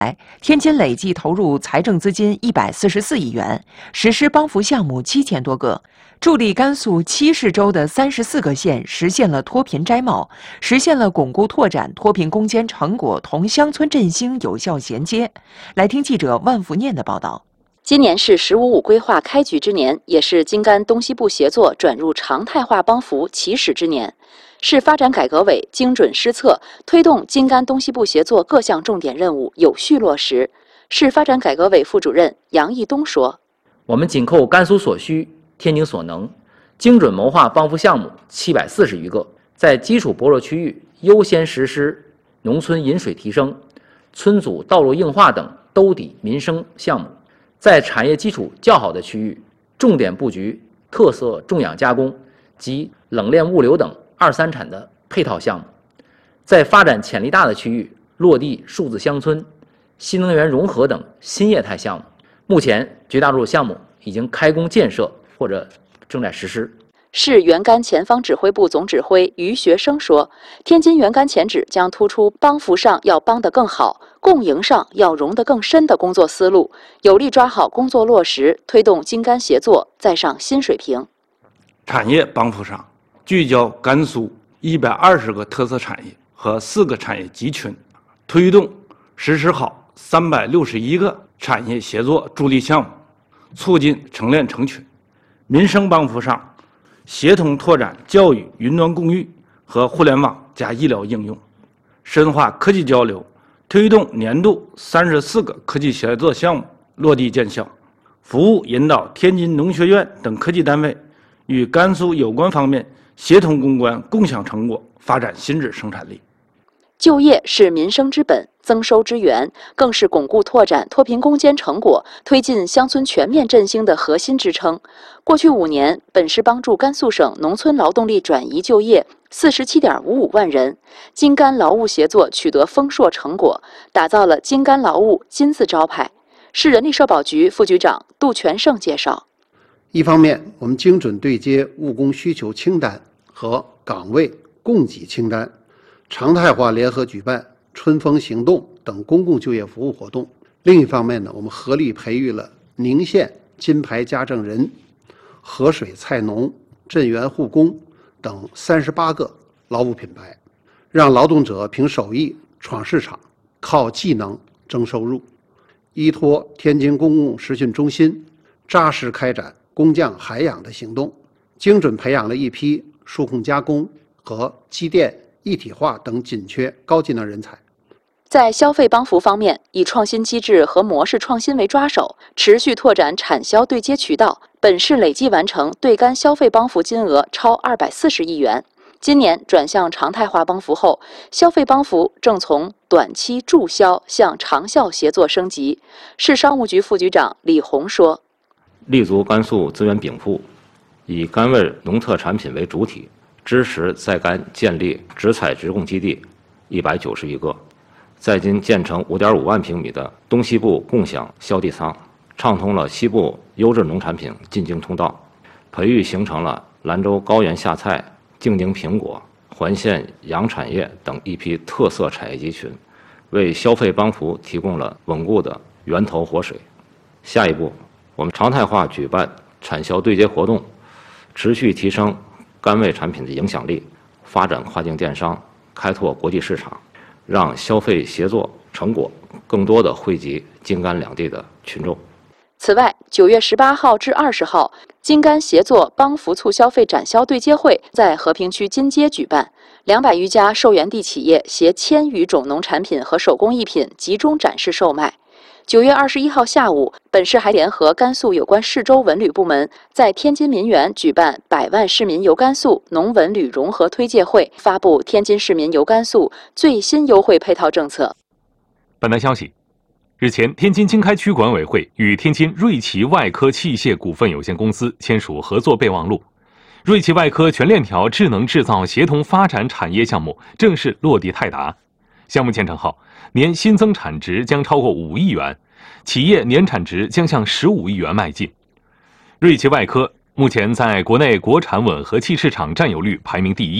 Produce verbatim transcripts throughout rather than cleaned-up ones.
天津累计投入财政资金一百四十四亿元，实施帮扶项目七千多个，助力甘肃七市州的三十四个县实现了脱贫摘帽，实现了巩固拓展脱贫攻坚成果同乡村振兴有效衔接。来听记者万福念的报道。 今年是“十五五”规划开局之年，也是京甘东西部协作转入常态化帮扶起始之年。市发展改革委精准施策，推动京甘东西部协作各项重点任务有序落实。市发展改革委副主任杨义东说：“ 我们紧扣甘肃所需、天津所能，精准谋划帮扶项目七百四十余个，在基础薄弱区域优先实施农村饮水提升、村组道路硬化等兜底民生项目。在产业基础较好的区域，重点布局特色种养加工及冷链物流等二三产的配套项目；在发展潜力大的区域，落地数字乡村、新能源融合等新业态项目。目前，绝大多数项目已经开工建设或者正在实施。” 市原甘前方指挥部总指挥于学生说：“天津原甘前指将突出帮扶上要帮得更好，共赢上要融得更深的工作思路，有力抓好工作落实，推动京甘协作再上新水平。” 产业帮扶上聚焦甘肃一百二十个特色产业和四个产业集群，推动实施好三百六十一个产业协作助力项目，促进成链成群。民生帮扶上，协同拓展教育云端共育和互联网加医疗应用，深化科技交流，推动年度三十四个科技协作项目落地见效，服务引导天津农学院等科技单位与甘肃有关方面协同攻关，共享成果，发展新质生产力。 就业是民生之本，增收之源，更是巩固拓展脱贫攻坚成果、推进乡村全面振兴的核心支撑。过去五年，本市帮助甘肃省农村劳动力转移就业四十七点五五万人，京甘劳务协作取得丰硕成果，打造了京甘劳务金字招牌。市人力社保局副局长杜全胜介绍： 一方面，我们精准对接务工需求清单和岗位供给清单，常态化联合举办春风行动等公共就业服务活动。另一方面呢，我们合力培育了宁县金牌家政人、河水菜农、镇园护工等三十八个劳务品牌，让劳动者凭手艺闯市场，靠技能争收入。依托天津公共实训中心，扎实开展工匠海养的行动，精准培养了一批数控加工和机电一体化等紧缺高技能人才。 在消费帮扶方面，以创新机制和模式创新为抓手，持续拓展产销对接渠道。本市累计完成对甘消费帮扶金额超二百四十亿元。今年转向常态化帮扶后，消费帮扶正从短期助销向长效协作升级。市商务局副局长李红说：“ 立足甘肃资源禀赋，以甘味农特产品为主体，支持在甘建立直采直供基地一百九十余个，在今建成五点五万平米的东西部共享销地仓，畅通了西部优质农产品进京通道，培育形成了兰州高原夏菜、静宁苹果、环县洋产业等一批特色产业集群，为消费帮扶提供了稳固的源头活水。下一步，我们常态化举办产销对接活动，持续提升甘味产品的影响力，发展跨境电商，开拓国际市场，让消费协作成果更多地惠及京甘两地的群众。 此外，九月十八号至二十号，京甘协作帮扶促消费展销对接会在和平区金街举办，两百余家受源地企业携千余种农产品和手工艺品集中展示售卖。九月二十一号下午，本市还联合甘肃有关市州文旅部门，在天津民园举办百万市民游甘肃农文旅融合推介会，发布天津市民游甘肃最新优惠配套政策。 本台消息，日前，天津经开区管委会与天津瑞奇外科器械股份有限公司签署合作备忘录，瑞奇外科全链条智能制造协同发展产业项目正式落地泰达。项目建成后，年新增产值将超过五亿元，企业年产值将向十五亿元迈进。瑞奇外科目前在国内国产吻合器市场占有率排名第一，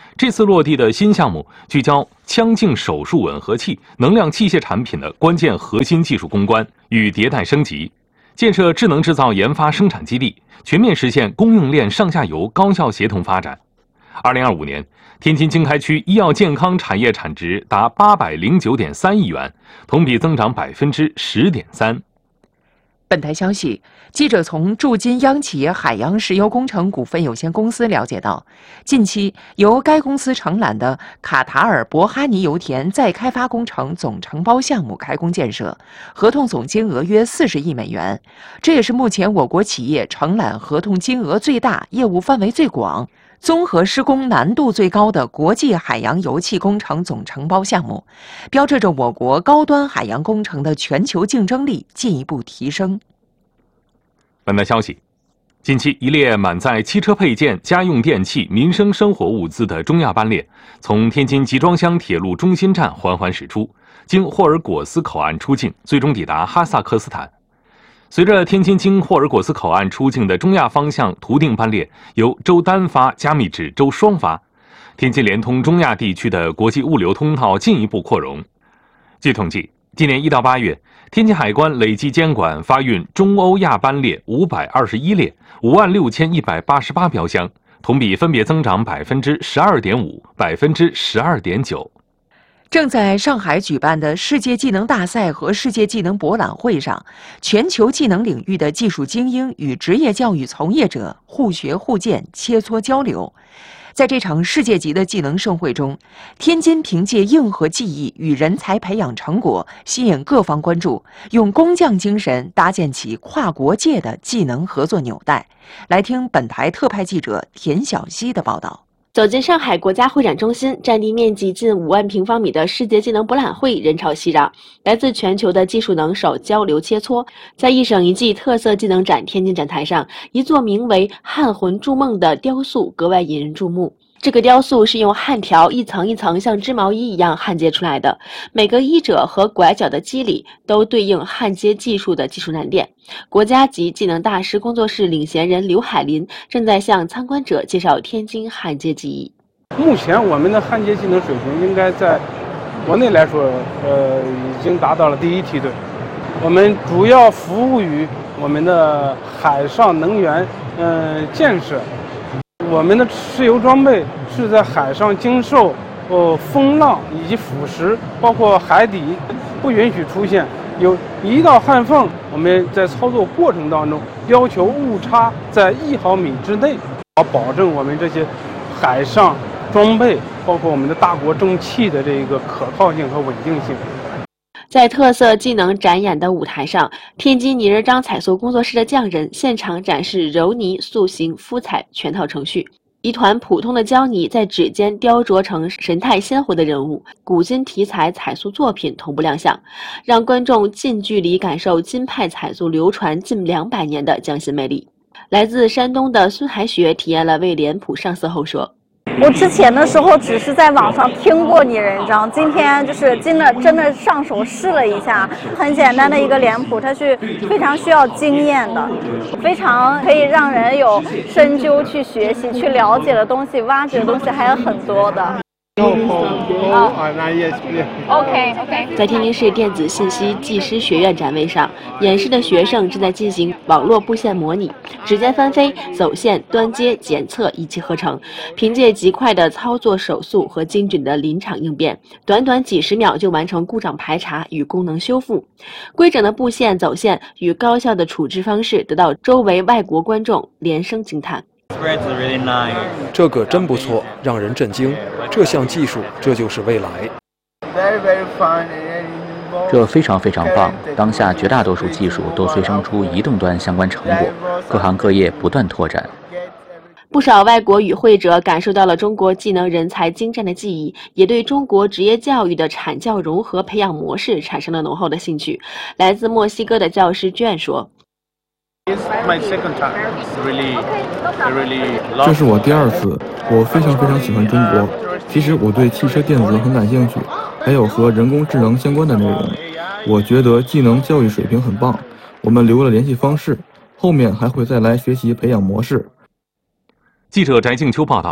这次落地的新项目聚焦腔镜手术吻合器、能量器械产品的关键核心技术攻关与迭代升级，建设智能制造研发生产基地，全面实现供应链上下游高效协同发展。二零二五年，天津经开区医药健康产业产值达八百零九点三亿元，同比增长百分之十点三。 本台消息，记者从驻金央企业海洋石油工程股份有限公司了解到，近期由该公司承揽的卡塔尔博哈尼油田再开发工程总承包项目开工建设，合同总金额约四十亿美元，这也是目前我国企业承揽合同金额最大、业务范围最广、综合施工难度最高的国际海洋油气工程总承包项目，标志着我国高端海洋工程的全球竞争力进一步提升。 本台消息，近期一列满载汽车配件、家用电器、民生生活物资的中亚班列从天津集装箱铁路中心站缓缓驶出，经霍尔果斯口岸出境，最终抵达哈萨克斯坦。随着天津经霍尔果斯口岸出境的中亚方向途定班列由周单发加密至周双发，天津联通中亚地区的国际物流通道进一步扩容。据统计，今年一到八月，天津海关累计监管发运中欧亚班列五百二十一列，五万六千一百八十八标箱，同比分别增长百分之十二点五、百分之十二点九。 正在上海举办的世界技能大赛和世界技能博览会上，全球技能领域的技术精英与职业教育从业者互学互鉴、切磋交流。在这场世界级的技能盛会中，天津凭借硬核技艺与人才培养成果吸引各方关注，用工匠精神搭建起跨国界的技能合作纽带。来听本台特派记者田小希的报道。 走进上海国家会展中心，占地面积近五万平方米的世界技能博览会人潮熙攘，来自全球的技术能手交流切磋。在一省一技特色技能展天津展台上，一座名为“汉魂筑梦”的雕塑格外引人注目。这个雕塑是用焊条一层一层像织毛衣一样焊接出来的，每个衣褶和拐角的肌理都对应焊接技术的技术难点。国家级技能大师工作室领衔人刘海林正在向参观者介绍天津焊接技艺。 目前我们的焊接技能水平应该在国内来说，呃，已经达到了第一梯队。我们主要服务于我们的海上能源，呃，建设。我们的石油装备是在海上经受呃风浪以及腐蚀，包括海底不允许出现有一道焊缝，我们在操作过程当中要求误差在一毫米之内，好保证我们这些海上装备，包括我们的大国重器的这个可靠性和稳定性。 在特色技能展演的舞台上，天津泥人张彩塑工作室的匠人现场展示揉泥、塑形、敷彩全套程序。一团普通的胶泥在指尖雕琢成神态鲜活的人物，古今题材彩塑作品同步亮相，让观众近距离感受金派彩塑流传近两百年的匠心魅力。来自山东的孙海雪体验了为脸谱上色后说：“ 我之前的时候只是在网上听过泥人张，今天就是真的真的上手试了一下，很简单的一个脸谱，它是非常需要经验的，非常可以让人有深究去学习、去了解的东西，挖掘的东西还有很多的。” OK OK。在天津市电子信息技师学院展位上，演示的学生正在进行网络布线模拟，指尖翻飞、走线、端接、检测一气呵成，凭借极快的操作手速和精准的临场应变，短短几十秒就完成故障排查与功能修复。规整的布线走线与高效的处置方式，得到周围外国观众连声惊叹。 这个真不错，让人震惊。这项技术，这就是未来。 这非常非常棒。当下绝大多数技术都催生出移动端相关成果，各行各业不断拓展。 不少外国与会者感受到了中国技能人才精湛的技艺，也对中国职业教育的产教融合培养模式产生了浓厚的兴趣。来自墨西哥的教师卷说：“ 这是我第二次，我非常非常喜欢中国。其实我对汽车电子很感兴趣，还有和人工智能相关的内容。我觉得技能教育水平很棒，我们留了联系方式，后面还会再来学习培养模式。” 记者翟静秋报道。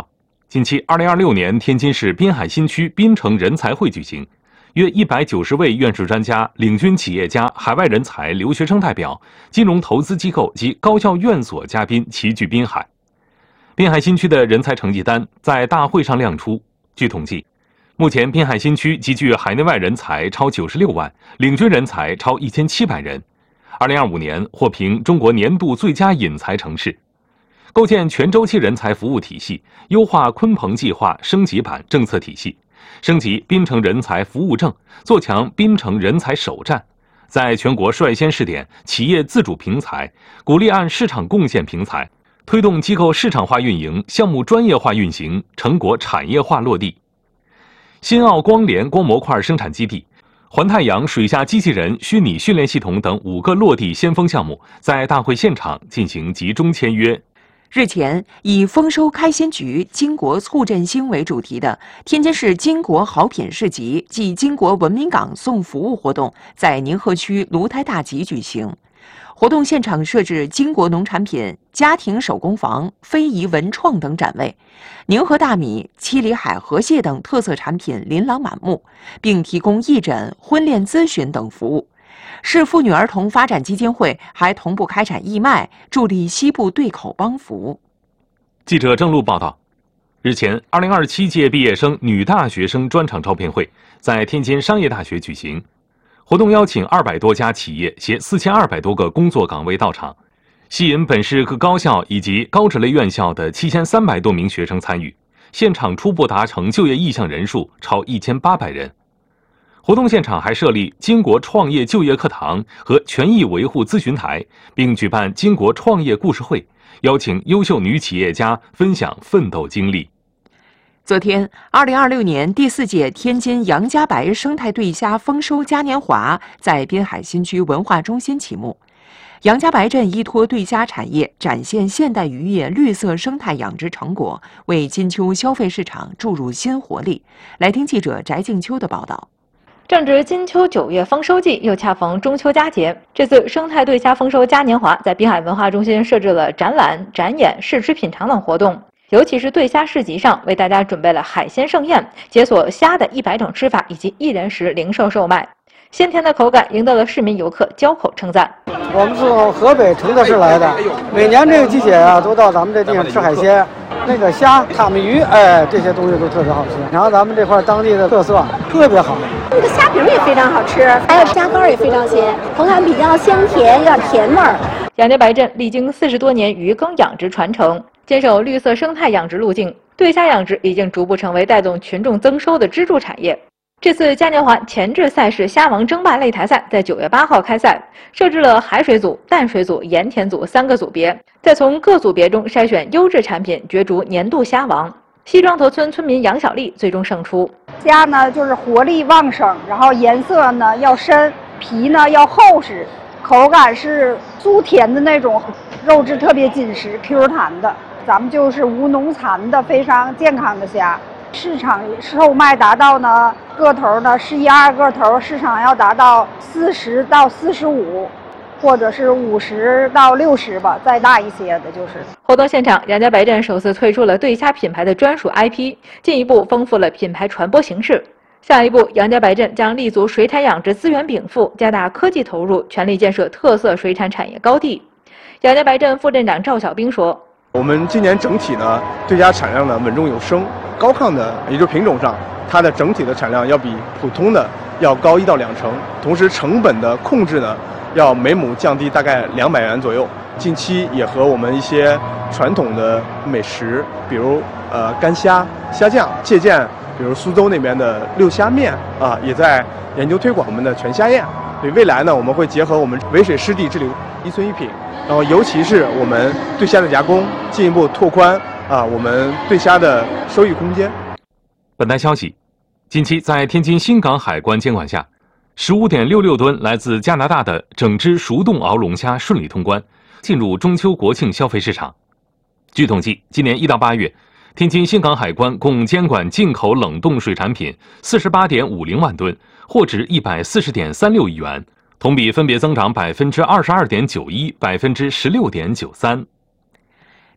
近期，二零二六年天津市滨海新区滨城人才会举行，约一百九十位院士专家、领军企业家、海外人才、留学生代表、金融投资机构及高校院所嘉宾齐聚滨海。滨海新区的人才成绩单在大会上亮出。据统计，目前滨海新区集聚海内外人才超九十六万，领军人才超一千七百人。二零二五年获评中国年度最佳引才城市。构建全周期人才服务体系，优化鲲鹏计划升级版政策体系，升级滨城人才服务证，做强滨城人才首站，在全国率先试点企业自主平台，鼓励按市场贡献平台，推动机构市场化运营、项目专业化运行，成果产业化落地。新奥光联光模块生产基地、环太阳水下机器人虚拟训练系统等五个落地先锋项目在大会现场进行集中签约。 日前，以丰收开心局、巾帼促振兴为主题的天津市巾帼好品市集暨巾帼文明港送服务活动在宁河区芦台大集举行。活动现场设置巾帼农产品、家庭手工坊、非遗文创等展位，宁河大米、七里海河蟹等特色产品琳琅满目，并提供义诊、婚恋咨询等服务。市妇女儿童发展基金会还同步开展义卖，助力西部对口帮扶。 记者郑璐报道，日前，二零二七届毕业生女大学生专场招聘会在天津商业大学举行。活动邀请二百多家企业携四千二百多个工作岗位到场，吸引本市各高校以及高职类院校的七千三百多名学生参与。现场初步达成就业意向人数超一千八百人。活动现场还设立巾帼创业就业课堂和权益维护咨询台，并举办巾帼创业故事会，邀请优秀女企业家分享奋斗经历。 昨天，二零二六年第四届天津杨家白生态对虾丰收嘉年华在滨海新区文化中心启幕。杨家白镇依托对虾产业，展现现代渔业绿色生态养殖成果，为金秋消费市场注入新活力。来听记者翟静秋的报道。 正值金秋九月丰收季，又恰逢中秋佳节。这次生态对虾丰收嘉年华在滨海文化中心设置了展览、展演、试吃品尝等活动。尤其是对虾市集上，为大家准备了海鲜盛宴，解锁虾的一百种吃法以及一人食零售售卖。鲜甜的口感赢得了市民游客交口称赞。 我们是从河北承德市来的，每年这个季节啊，都到咱们这地方吃海鲜。那个虾、塔米鱼，哎，这些东西都特别好吃。然后咱们这块当地的特色特别好。 那个虾饼也非常好吃，还有虾干也非常鲜，口感比较香甜，有点甜味儿。 杨家白镇历经四十多年鱼耕养殖传承，坚守绿色生态养殖路径，对虾养殖已经逐步成为带动群众增收的支柱产业。这次嘉年华前置赛事虾王争霸擂台赛在九月八号开赛，设置了海水组、淡水组、盐田组三个组别，再从各组别中筛选优质产品，角逐年度虾王。西庄头村村民杨小丽最终胜出。 虾呢就是活力旺盛，然后颜色呢要深，皮呢要厚实，口感是酥甜的那种，肉质特别紧实 Q 弹的。咱们就是无农残的非常健康的虾。市场售卖达到呢个头呢十一二个头，市场要达到四十到四十五，或者是五十到六十吧，再大一些的就是。 活动现场，杨家白镇首次推出了对虾品牌的专属 I P， 进一步丰富了品牌传播形式。下一步，杨家白镇将立足水产养殖资源禀赋，加大科技投入，全力建设特色水产产业高地。杨家白镇副镇长赵小兵说：“ 我们今年整体呢对虾产量呢稳中有升。高抗的，也就是品种上，它的整体的产量要比普通的要高一到两成，同时成本的控制呢，要每亩降低大概两百元左右。近期也和我们一些传统的美食，比如呃干虾、虾酱，借鉴比如苏州那边的六虾面啊，也在研究推广我们的全虾宴。所以未来呢，我们会结合我们围水湿地治理一村一品，然后尤其是我们对虾的加工，进一步拓宽。啊，我们对虾的收益空间。 本台消息，近期在天津新港海关监管下， 十五点六六吨来自加拿大的整只熟冻鳌龙虾顺利通关，进入中秋国庆消费市场。据统计，今年一到八月，天津新港海关共监管进口冷冻水产品四十八点五零万吨，货值一百四十点三六亿元，同比分别增长百分之二十二点九一、百分之十六点九三。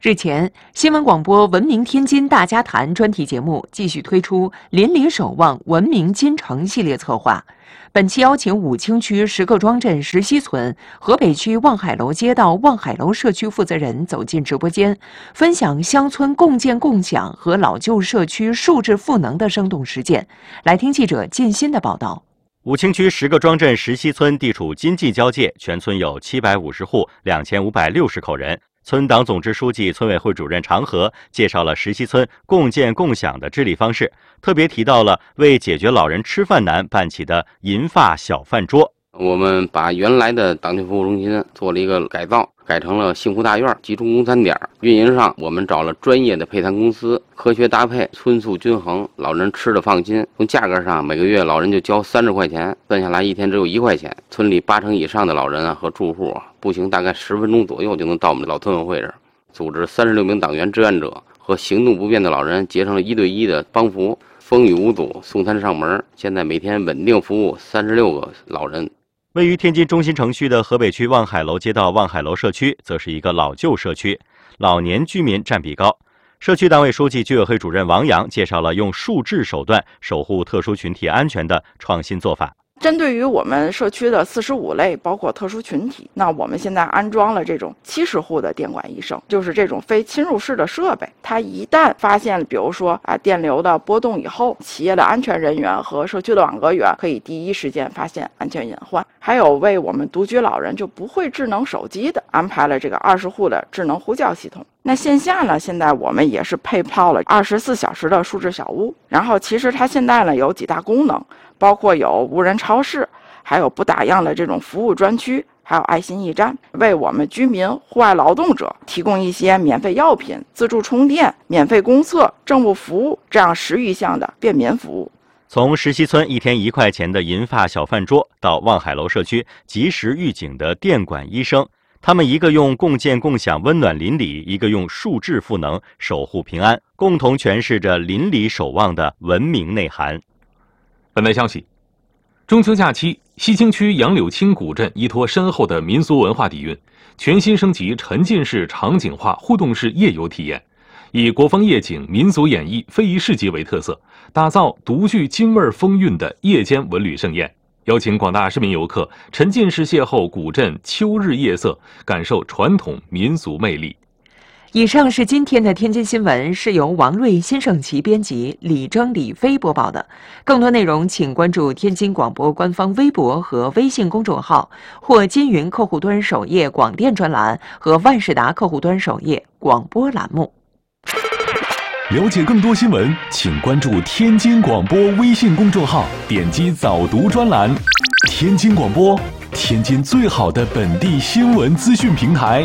日前，新闻广播《文明天津大家谈》专题节目继续推出“邻里守望，文明金城”系列策划。本期邀请武清区石各庄镇石溪村、河北区望海楼街道望海楼社区负责人走进直播间，分享乡村共建共享和老旧社区数字赋能的生动实践。来听记者靳鑫的报道。 武清区石各庄镇石溪村地处津冀交界，全村有七百五十户，两千五百六十口人。村党总支书记、村委会主任常和介绍了石溪村共建共享的治理方式，特别提到了为解决老人吃饭难办起的银发小饭桌。 我们把原来的党区服务中心做了一个改造，改成了幸福大院集中供餐点。运营上我们找了专业的配餐公司，科学搭配，荤素均衡，老人吃的放心。从价格上，每个月老人就交三十块钱，算下来一天只有一块钱。村里八成以上的老人啊和住户啊，步行大概十分钟左右就能到我们老村委会这儿。组织三十六名党员志愿者和行动不便的老人结成了一对一的帮扶，风雨无阻，送餐上门。现在每天稳定服务三十六个老人。 位于天津中心城区的河北区望海楼街道望海楼社区，则是一个老旧社区，老年居民占比高。社区党委书记、居委会主任王阳介绍了用数字手段守护特殊群体安全的创新做法。 针对于我们社区的四十五类包括特殊群体，那我们现在安装了这种七十户的电管医生，就是这种非侵入式的设备。它一旦发现比如说啊电流的波动以后，企业的安全人员和社区的网格员可以第一时间发现安全隐患。还有为我们独居老人就不会智能手机的安排了这个二十户的智能呼叫系统。那线下呢，现在我们也是配套了二十四小时的数字小屋。然后其实它现在呢有几大功能，包括有无人超市，还有不打烊的这种服务专区，还有爱心驿站，为我们居民、户外劳动者提供一些免费药品、自助充电、免费公厕、政务服务这样十余项的便民服务。 从石溪村一天一块钱的银发小饭桌，到望海楼社区及时预警的电管医生，他们一个用共建共享温暖邻里，一个用数字赋能守护平安，共同诠释着邻里守望的文明内涵。 本台消息，中秋假期，西青区杨柳青古镇依托深厚的民俗文化底蕴，全新升级沉浸式场景化互动式夜游体验，以国风夜景、民俗演绎、非遗市集为特色，打造独具京味风韵的夜间文旅盛宴，邀请广大市民游客沉浸式邂逅古镇秋日夜色，感受传统民俗魅力。 以上是今天的天津新闻，是由王瑞、辛胜奇编辑，李征、李飞播报的。更多内容请关注天津广播官方微博和微信公众号，或金云客户端首页广电专栏和万事达客户端首页广播栏目。 了解更多新闻，请关注天津广播微信公众号，点击早读专栏。天津广播，天津最好的本地新闻资讯平台。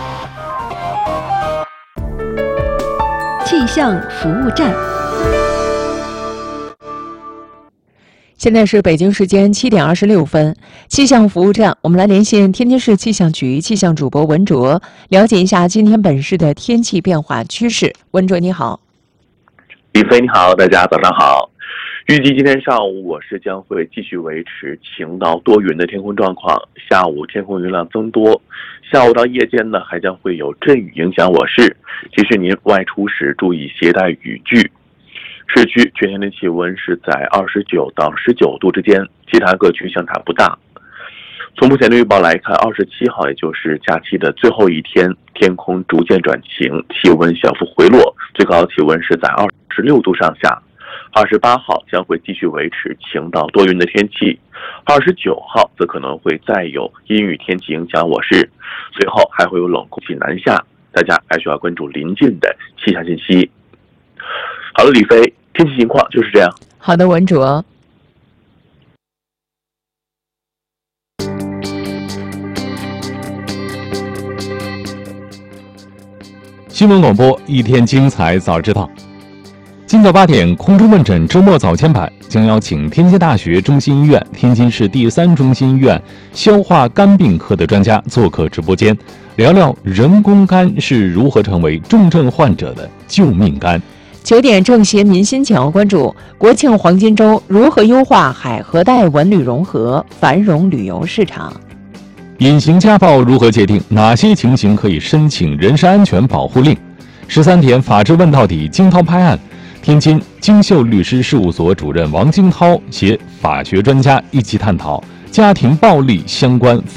气象服务站。 现在是北京时间七点二十六分，气象服务站，我们来连线天津市气象局气象主播文卓，了解一下今天本市的天气变化趋势。文卓你好。 李飞你好，大家早上好。预计今天上午我市将会继续维持晴到多云的天空状况，下午天空云量增多，下午到夜间呢还将会有阵雨影响我市，提示您外出时注意携带雨具。市区全天的气温是在二十九到十九度之间，其他各区相差不大。从目前的预报来看，二十七号也就是假期的最后一天，天空逐渐转晴，气温小幅回落，最高气温是在二十六度上下。二十八号将会继续维持晴到多云的天气，二十九号则可能会再有阴雨天气影响我市，随后还会有冷空气南下，大家还需要关注临近的气象信息。好了，李飞，天气情况就是这样。 好的，文卓。 新闻广播，一天精彩早知道。今早八点，空中问诊周末早间版将邀请天津大学中心医院、天津市第三中心医院消化肝病科的专家做客直播间，聊聊人工肝是如何成为重症患者的救命肝。 九点正协民心请要关注国庆黄金周如何优化海河带文旅融合繁荣旅游市场。 隐形家暴如何界定？哪些情形可以申请人身安全保护令？十三点法治问到底，惊涛拍案。天津金秀律师事务所主任王惊涛携法学专家一起探讨家庭暴力相关